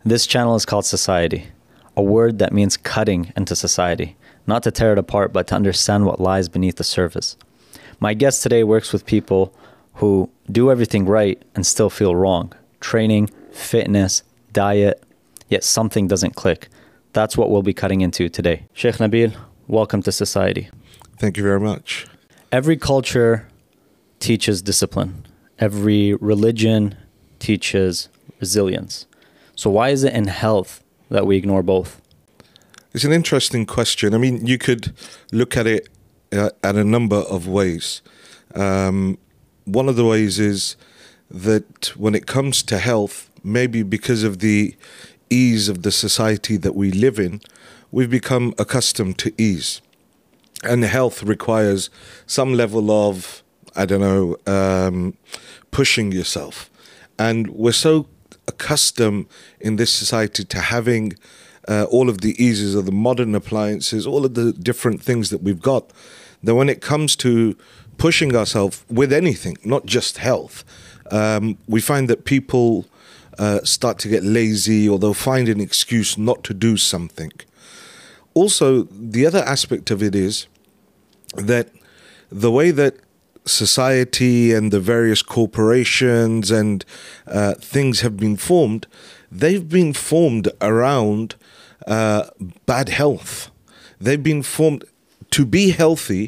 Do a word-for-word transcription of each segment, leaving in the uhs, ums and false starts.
This channel is called Society, a word that means cutting into society, not to tear it apart, but to understand what lies beneath the surface. My guest today works with people who do everything right and still feel wrong. Training, fitness, diet, yet something doesn't click. That's what we'll be cutting into today. Sheikh Nabil, welcome to Society. Thank you very much. Every culture teaches discipline. Every religion teaches resilience. So why is it in health that we ignore both? It's an interesting question. I mean, you could look at it uh, at a number of ways. Um, one of the ways is that when it comes to health, maybe because of the ease of the society that we live in, we've become accustomed to ease. And health requires some level of, I don't know, um, pushing yourself. And we're so accustomed in this society to having uh, all of the eases of the modern appliances, all of the different things that we've got, that when it comes to pushing ourselves with anything, not just health, um, we find that people uh, start to get lazy, or they'll find an excuse not to do something. Also, the other aspect of it is that the way that society and the various corporations and uh, things have been formed, they've been formed around uh, bad health. They've been formed to be healthy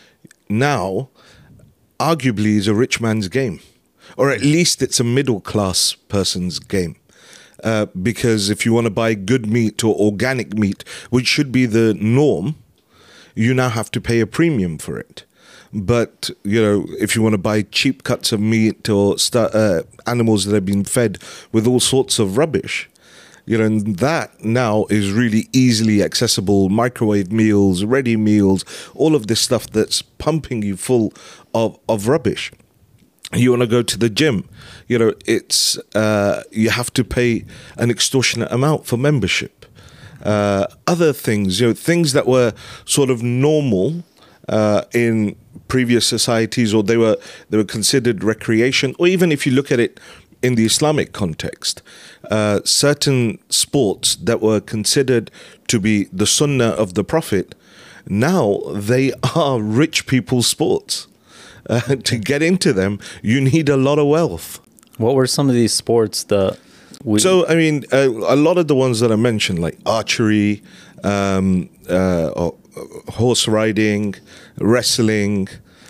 now, arguably is a rich man's game, or at least it's a middle class person's game. Uh, because if you want to buy good meat or organic meat, which should be the norm, you now have to pay a premium for it. But, you know, if you want to buy cheap cuts of meat or st- uh, animals that have been fed with all sorts of rubbish, you know, that now is really easily accessible. Microwave meals, ready meals, all of this stuff that's pumping you full of, of rubbish. You want to go to the gym, you know, it's uh, you have to pay an extortionate amount for membership. Uh, other things, you know, things that were sort of normal uh, in previous societies, or they were they were considered recreation, or even if you look at it in the Islamic context, uh, certain sports that were considered to be the sunnah of the Prophet, now they are rich people's sports. Uh, to get into them, you need a lot of wealth. What were some of these sports that we... So, I mean, uh, a lot of the ones that I mentioned, like archery, um, uh, or, uh, horse riding, wrestling,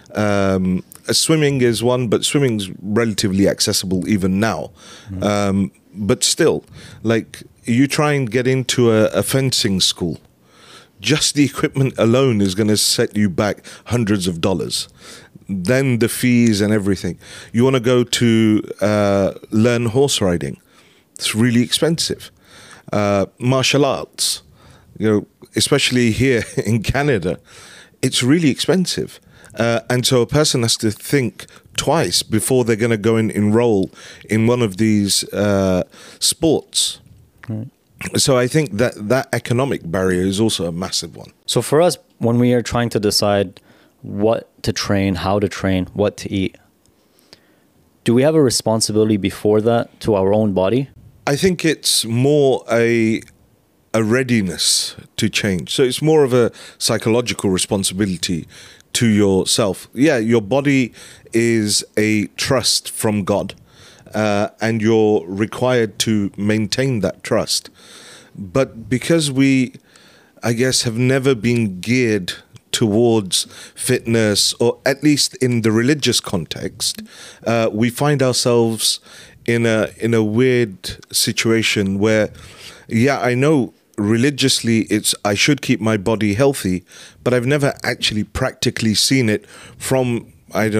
um, uh, swimming is one, but swimming's relatively accessible even now. Mm-hmm. Um, but still, like, you try and get into a, a fencing school, just the equipment alone is going to set you back hundreds of dollars. Then the fees and everything. You want to go to uh, learn horse riding. It's really expensive. Uh, martial arts, you know, especially here in Canada, it's really expensive. Uh, and so a person has to think twice before they're going to go and enroll in one of these uh, sports. Right. So I think that that economic barrier is also a massive one. So for us, when we are trying to decide what to train, how to train, what to eat, do we have a responsibility before that to our own body? I think it's more a a readiness to change. So it's more of a psychological responsibility to yourself. Yeah, your body is a trust from God, uh, and you're required to maintain that trust. But because we, I guess, have never been geared towards fitness, or at least in the religious context, uh, we find ourselves in a in a weird situation where, yeah, I know religiously it's I should keep my body healthy, but I've never actually practically seen it from, I don't